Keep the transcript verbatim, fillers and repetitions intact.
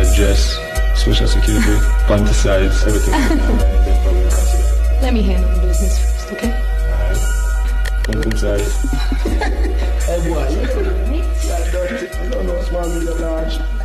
dress, social security, panty size, everything. Let me handle the business first, okay? Alright. Pumpkin size. Hey boy, you know, I don't know, small, medium, large.